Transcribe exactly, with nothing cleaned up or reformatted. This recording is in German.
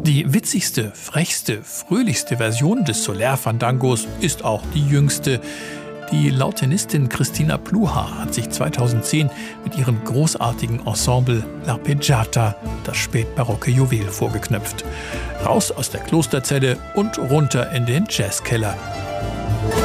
Die witzigste, frechste, fröhlichste Version des Soler-Fandangos ist auch die jüngste. Die Lautenistin Christina Pluhar hat sich zweitausendzehn mit ihrem großartigen Ensemble L'Arpeggiata das spätbarocke Juwel vorgeknöpft. Raus aus der Klosterzelle und runter in den Jazzkeller.